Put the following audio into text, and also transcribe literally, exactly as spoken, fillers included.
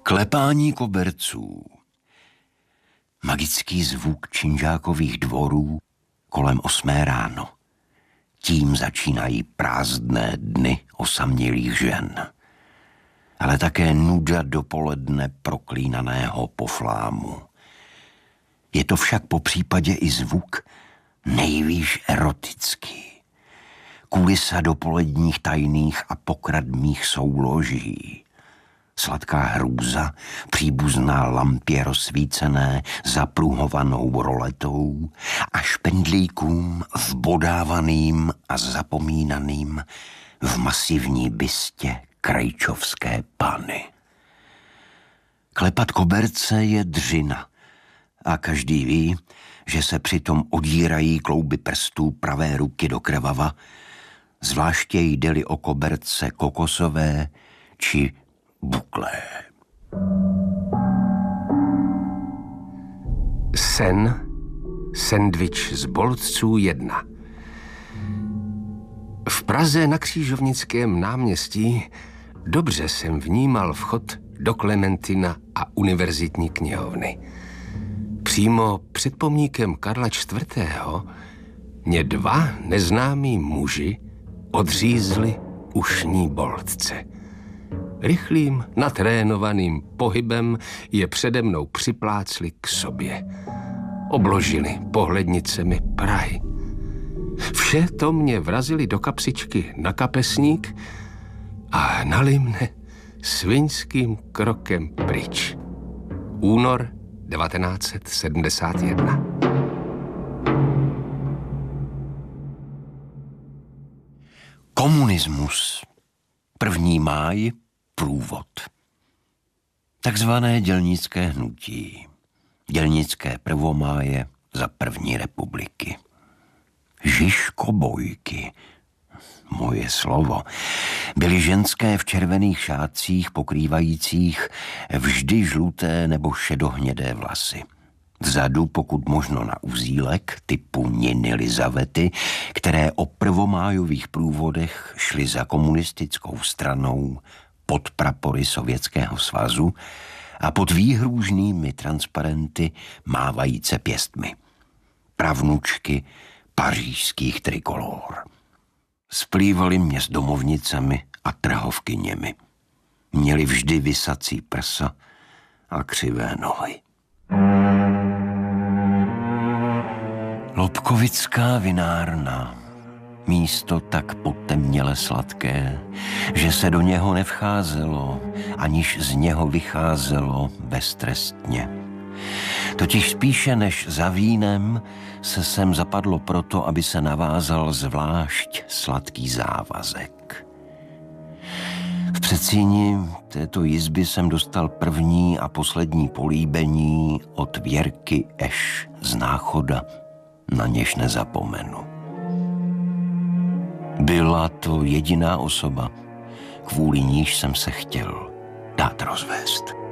Klepání koberců. Magický zvuk činžákových dvorů kolem osmé ráno. Tím začínají prázdné dny osamělých žen. Ale také nuda dopoledne proklínaného poflámu. Je to však po případě i zvuk nejvýš erotický. Kulisa dopoledních tajných a pokradmých souloží. Sladká hrůza, příbuzná lampě rozsvícené zapruhovanou roletou a špendlíkům vbodávaným a zapomínaným v masivní bystě krajčovské Panny. Klepat koberce je dřina a každý ví, že se přitom odírají klouby prstů pravé ruky do krvava, zvláště jde-li o koberce kokosové či buklé. Sen, sendvič z boltců jedna. V Praze na Křižovnickém náměstí dobře jsem vnímal vchod do Klementina a univerzitní knihovny. Přímo před pomníkem Karla čtvrtého mě dva neznámí muži odřízli ušní boltce. Rychlým, natrénovaným pohybem je přede mnou připlácli k sobě. Obložili pohlednicemi Prahy. Vše to mě vrazili do kapsičky na kapesník a hnali mne sviňským krokem pryč. Únor devatenáct set sedmdesát jedna. Komunismus. První máj. Průvod. Takzvané dělnické hnutí. Dělnické prvomáje za první republiky. Žižkobojky. Moje slovo. Byly ženské v červených šátcích pokrývajících vždy žluté nebo šedohnědé vlasy. Vzadu, pokud možno na uzílek, typu Niny Lizavety, které o prvomájových průvodech šly za komunistickou stranou pod prapory Sovětského svazu a pod výhrůžnými transparenty mávajíce pěstmi. Pravnučky pařížských trikolor. Splývaly mě s domovnicemi a trhovkyněmi. Měli vždy visací prsa a křivé nohy. Lobkovická vinárna. Místo tak potemněle sladké, že se do něho nevcházelo, aniž z něho vycházelo beztrestně. Totiž spíše než za vínem se sem zapadlo proto, aby se navázal zvlášť sladký závazek. V předsíni této jizby jsem dostal první a poslední políbení od Věrky Eš z Náchoda, na něž nezapomenu. Byla to jediná osoba, kvůli níž jsem se chtěl dát rozvést.